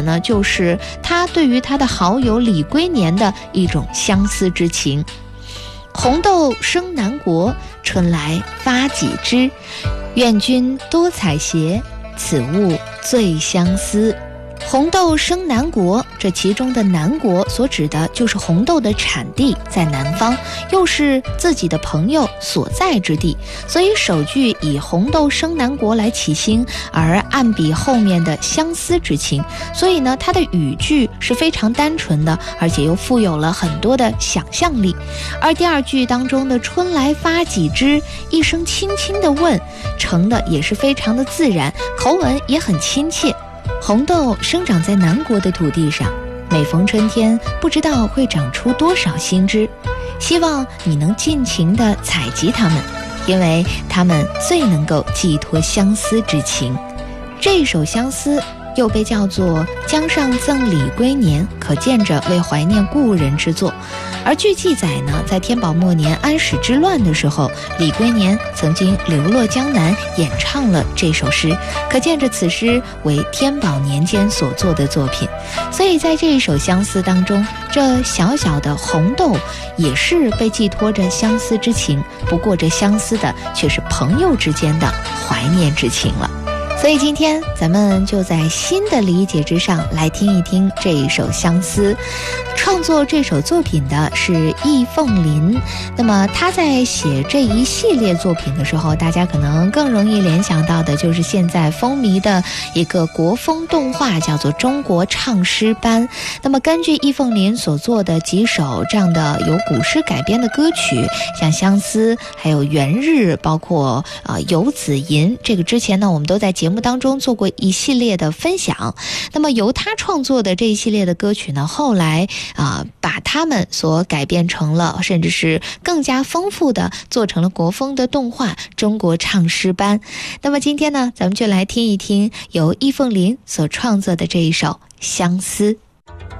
的呢，就是他对于他的好友李龟年的一种相思之情。红豆生南国，春来发几枝，愿君多采撷，此物最相思。红豆生南国，这其中的南国所指的就是红豆的产地在南方，又是自己的朋友所在之地，所以首句以红豆生南国来起兴，而暗比后面的相思之情，所以呢，它的语句是非常单纯的，而且又富有了很多的想象力。而第二句当中的春来发几枝，一声轻轻的问，成的也是非常的自然，口吻也很亲切。红豆生长在南国的土地上，每逢春天不知道会长出多少新枝，希望你能尽情地采集它们，因为它们最能够寄托相思之情。这一首相思又被叫做江上赠李龟年，可见着为怀念故人之作。而据记载呢，在天宝末年安史之乱的时候，李龟年曾经流落江南，演唱了这首诗，可见着此诗为天宝年间所作的作品。所以在这一首相思当中，这小小的红豆也是被寄托着相思之情，不过这相思的却是朋友之间的怀念之情了。所以今天咱们就在新的理解之上来听一听这一首相思。创作这首作品的是易凤林，那么他在写这一系列作品的时候，大家可能更容易联想到的就是现在风靡的一个国风动画，叫做《中国唱诗班》。那么根据易凤林所做的几首这样的由古诗改编的歌曲，像相思，还有元日，包括游子吟，这个之前呢我们都在节目当中做过一系列的分享。那么由他创作的这一系列的歌曲呢，后来把他们所改编成了，甚至是更加丰富的做成了国风的动画《中国唱诗班》。那么今天呢，咱们就来听一听由易凤林所创作的这一首《相思》。